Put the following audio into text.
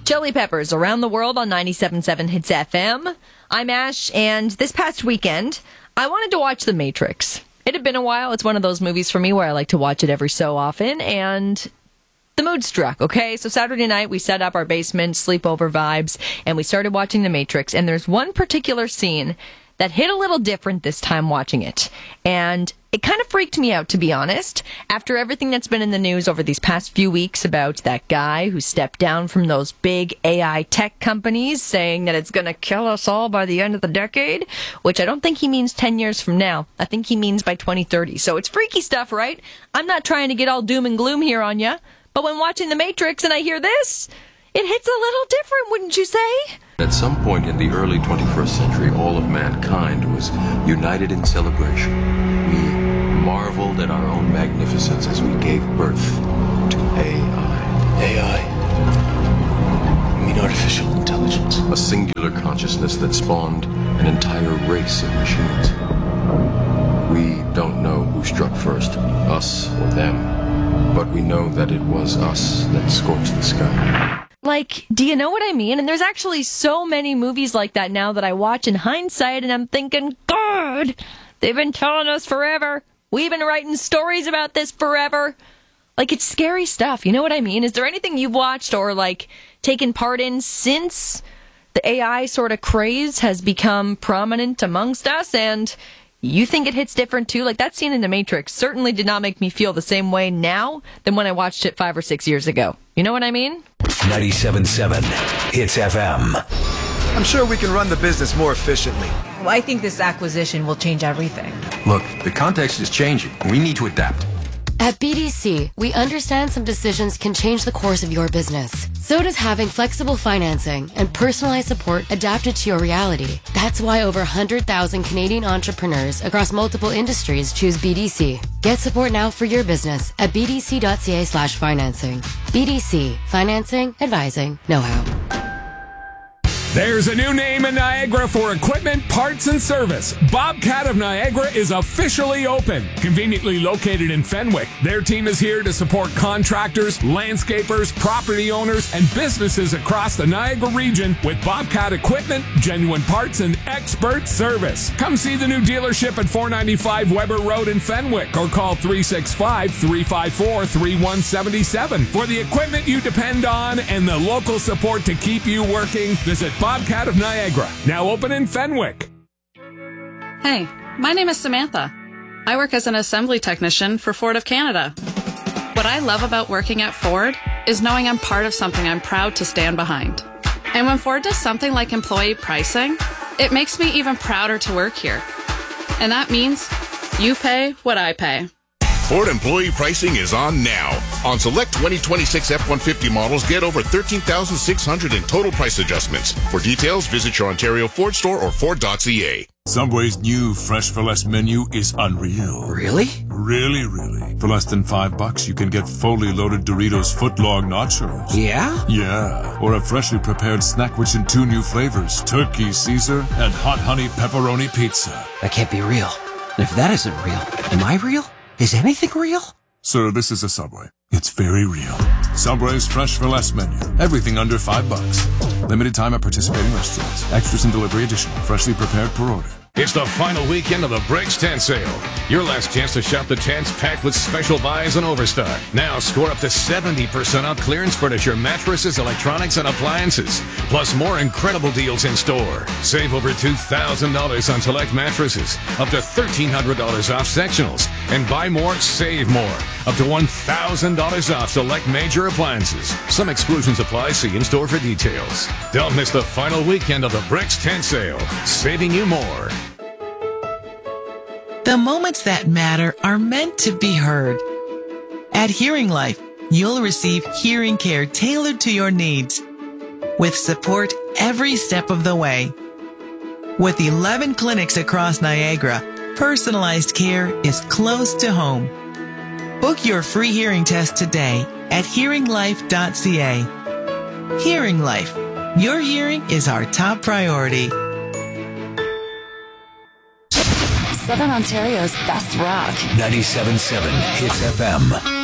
Chili Peppers, Around the World on 97.7 Hits FM. I'm Ash, and this past weekend, I wanted to watch The Matrix. It had been a while. It's one of those movies for me where I like to watch it every so often, and the mood struck, okay? So Saturday night, we set up our basement, sleepover vibes, and we started watching The Matrix, and there's one particular scene that hit a little different this time watching it. And it kind of freaked me out, to be honest, after everything that's been in the news over these past few weeks about that guy who stepped down from those big AI tech companies saying that it's going to kill us all by the end of the decade, which I don't think he means 10 years from now. I think he means by 2030. So it's freaky stuff, right? I'm not trying to get all doom and gloom here on ya, but when watching The Matrix and I hear this, it hits a little different, wouldn't you say? At some point in the early 21st century, all of mankind was united in celebration. We marveled at our own magnificence as we gave birth to AI. AI? You mean artificial intelligence? A singular consciousness that spawned an entire race of machines. We don't know who struck first, us or them, but we know that it was us that scorched the sky. Like, do you know what I mean? And there's actually so many movies like that now that I watch in hindsight, and I'm thinking, God, they've been telling us forever. We've been writing stories about this forever. Like, it's scary stuff. You know what I mean? Is there anything you've watched or, like, taken part in since the AI sort of craze has become prominent amongst us, and you think it hits different too? Like, that scene in The Matrix certainly did not make me feel the same way now than when I watched it 5 or 6 years ago. You know what I mean? 97.7 Hits FM. I'm sure we can run the business more efficiently. Well, I think this acquisition will change everything. Look, the context is changing. We need to adapt. At BDC, we understand some decisions can change the course of your business. So does having flexible financing and personalized support adapted to your reality. That's why over 100,000 Canadian entrepreneurs across multiple industries choose BDC. Get support now for your business at bdc.ca/financing. BDC. Financing, advising, know-how. There's a new name in Niagara for equipment, parts, and service. Bobcat of Niagara is officially open. Conveniently located in Fenwick, their team is here to support contractors, landscapers, property owners, and businesses across the Niagara region with Bobcat equipment, genuine parts, and expert service. Come see the new dealership at 495 Weber Road in Fenwick or call 365-354-3177. For the equipment you depend on and the local support to keep you working, visit Bobcat of Niagara, now open in Fenwick. Hey, my name is Samantha. I work as an assembly technician for Ford of Canada. What I love about working at Ford is knowing I'm part of something I'm proud to stand behind. And when Ford does something like employee pricing, it makes me even prouder to work here. And that means you pay what I pay. Ford employee pricing is on now. On select 2026 F-150 models, get over $13,600 in total price adjustments. For details, visit your Ontario Ford store or Ford.ca. Subway's new Fresh for Less menu is unreal. Really? Really. For less than $5, you can get fully loaded Doritos footlong nachos. Yeah? Yeah. Or a freshly prepared snack rich in 2 new flavors, Turkey Caesar and Hot Honey Pepperoni Pizza. That can't be real. And if that isn't real, am I real? Is anything real? Sir, this is a Subway. It's very real. Subway's Fresh for Less menu. Everything under $5. Limited time at participating restaurants. Extras and delivery additional. Freshly prepared per order. It's the final weekend of the Bricks Tent Sale. Your last chance to shop the tents packed with special buys and overstock. Now score up to 70% off clearance furniture, mattresses, electronics, and appliances. Plus more incredible deals in store. Save over $2,000 on select mattresses. Up to $1,300 off sectionals. And buy more, save more. Up to $1,000 off select major appliances. Some exclusions apply. See in store for details. Don't miss the final weekend of the Bricks Tent Sale. Saving you more. The moments that matter are meant to be heard. At Hearing Life, you'll receive hearing care tailored to your needs, with support every step of the way. With 11 clinics across Niagara, personalized care is close to home. Book your free hearing test today at hearinglife.ca. Hearing Life. Your hearing is our top priority. Southern Ontario's best rock. 97.7 Hits FM.